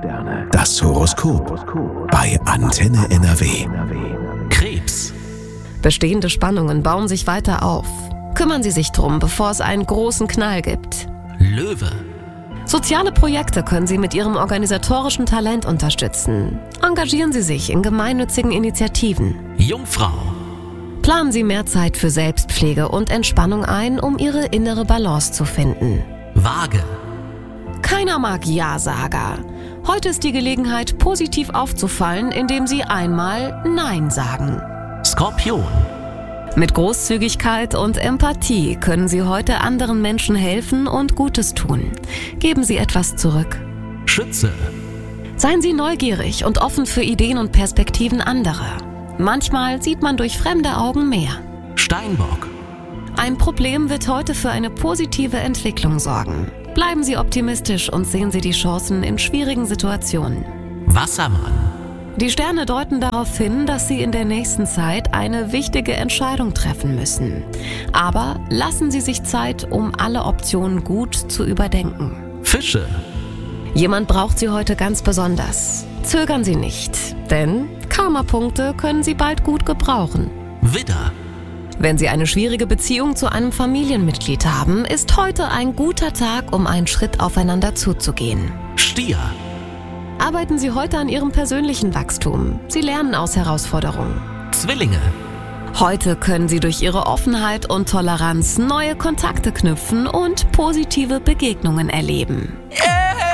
Das Horoskop bei Antenne NRW. Krebs. Bestehende Spannungen bauen sich weiter auf. Kümmern Sie sich drum, bevor es einen großen Knall gibt. Löwe. Soziale Projekte können Sie mit Ihrem organisatorischen Talent unterstützen. Engagieren Sie sich in gemeinnützigen Initiativen. Jungfrau. Planen Sie mehr Zeit für Selbstpflege und Entspannung ein, um Ihre innere Balance zu finden. Waage. Keiner mag Ja-Sager. Heute ist die Gelegenheit, positiv aufzufallen, indem Sie einmal Nein sagen. Skorpion. Mit Großzügigkeit und Empathie können Sie heute anderen Menschen helfen und Gutes tun. Geben Sie etwas zurück. Schütze. Seien Sie neugierig und offen für Ideen und Perspektiven anderer. Manchmal sieht man durch fremde Augen mehr. Steinbock. Ein Problem wird heute für eine positive Entwicklung sorgen. Bleiben Sie optimistisch und sehen Sie die Chancen in schwierigen Situationen. Wassermann. Die Sterne deuten darauf hin, dass Sie in der nächsten Zeit eine wichtige Entscheidung treffen müssen. Aber lassen Sie sich Zeit, um alle Optionen gut zu überdenken. Fische. Jemand braucht Sie heute ganz besonders. Zögern Sie nicht, denn Karma-Punkte können Sie bald gut gebrauchen. Widder. Wenn Sie eine schwierige Beziehung zu einem Familienmitglied haben, ist heute ein guter Tag, um einen Schritt aufeinander zuzugehen. Stier. Arbeiten Sie heute an Ihrem persönlichen Wachstum. Sie lernen aus Herausforderungen. Zwillinge. Heute können Sie durch Ihre Offenheit und Toleranz neue Kontakte knüpfen und positive Begegnungen erleben.